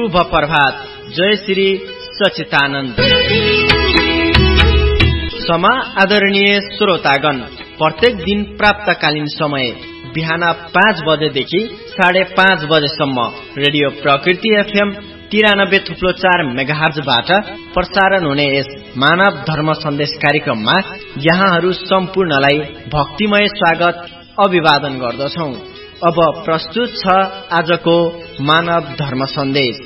शुभ प्रभात। जय श्री सचितानन्द। समा आदरणीय श्रोतागण, प्रत्येक दिन प्राप्तकालीन समय बिहान 5 बजेदेखि 5:30 बजेसम्म रेडियो प्रकृति FM 93.4 मेगाहर्जबाट प्रसारण हुने यस मानव धर्म सन्देश कार्यक्रममा यहाँहरू सम्पूर्णलाई भक्तिमय स्वागत अभिवादन गर्दछौं। अब प्रस्तुत छ आजको मानव धर्म सन्देश।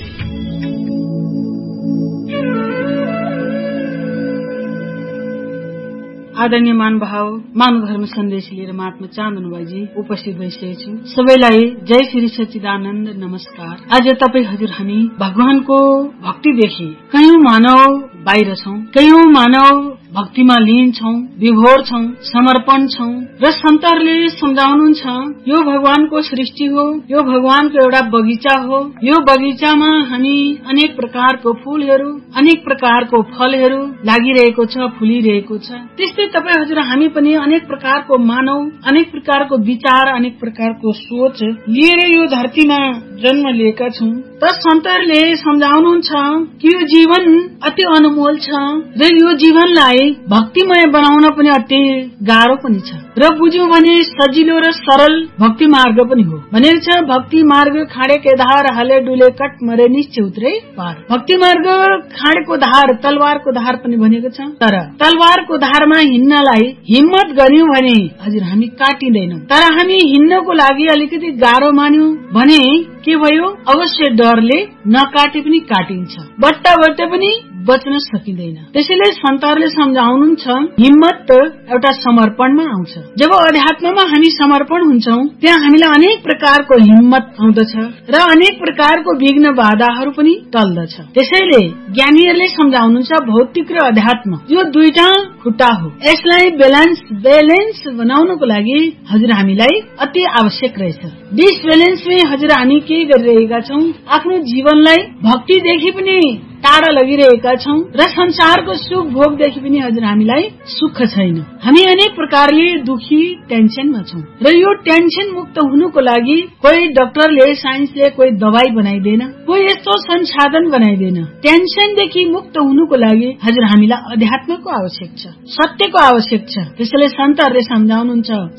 आदरणीय महानुभाव, मानव धर्म सन्देश लिएर महात्मा चाँदनुबाईजी उपस्थित भइसकेको छु। सबैलाई जय श्री सच्चिदानन्द, नमस्कार। आज तपाईँ हजुर हामी भगवानको भक्तिदेखि कयौं मानव बाहिर छौं, कयौं मानव भक्तिमा लीन छौं, विभोर छौं, समर्पण छौं र सन्तहरूले सम्झाउनुहुन्छ यो भगवानको सृष्टि हो, यो भगवानको एउटा बगैँचा हो। यो बगैँचामा हामी अनेक प्रकारको फूलहरू, अनेक प्रकारको फलहरू लागिरहेको छ, फुलिरहेको छ। त्यस्तै तपाईँ हजुर हामी पनि अनेक प्रकारको मानव, अनेक प्रकारको विचार, अनेक प्रकारको सोच लिएर यो धरतीमा जन्म लिएका छौं। त सन्तहरूले सम्झाउनुहुन्छ कि यो जीवन अति अनमोल छ र यो जीवनलाई भक्तिमय बनाउन पनि अति गाह्रो पनि छ र बुझ्यौं भने सजिलो र सरल भक्ति मार्ग पनि हो भनेको छ। भक्ति मार्ग खाँडेको धार हाले डुले कट मरे निश्चय उत्रै पार। भक्ति मार्ग खाँडेको धार, तलवारको धार पनि भनेको छ। तर तलवारको धारमा हिँड्नलाई हिम्मत गर्यौं भने हजुर हामी काटिँदैनौं। तर हामी हिँड्नको लागि अलिकति गाह्रो मान्यौं भने के भयो? अवश्य डरले नकाटे पनि काटिन्छ, बट्टा पनि बच्न सकिँदैन। त्यसैले सन्तहरूले सम्झाउनुहुन्छ हिम्मत एउटा समर्पणमा आउँछ। जब अध्यात्ममा हामी समर्पण हुन्छौं त्यहाँ हामीलाई अनेक प्रकारको हिम्मत आउँदछ र अनेक प्रकारको विघ्न बाधाहरू पनि टल्दछ। त्यसैले ज्ञानीहरूले सम्झाउनुहुन्छ भौतिक र अध्यात्म यो दुईटा खुट्टा हो। यसलाई ब्यालेन्स बनाउनको लागि हजुर हामीलाई अति आवश्यक रहेछ। डिसब्यालेन्समै हजुर हामी के गरिरहेका छौं? आफ्नो जीवनलाई भक्तिदेखि पनि टाढा लगिरहेका छौं र संसारको सुख भोगदेखि पनि हजुर हामीलाई सुख छैन। हामी अनेक प्रकारले दुखी, टेन्सनमा छौं र यो टेन्सन मुक्त हुनुको लागि कोही डाक्टरले, साइन्सले कोही दबाई बनाइदिएन, कोही यस्तो संसाधन बनाइदिएन। टेन्सनदेखि मुक्त हुनुको लागि हजुर हामीलाई अध्यात्मको आवश्यक छ, सत्यको आवश्यक छ। त्यसैले सन्तहरूले सम्झाउनुहुन्छ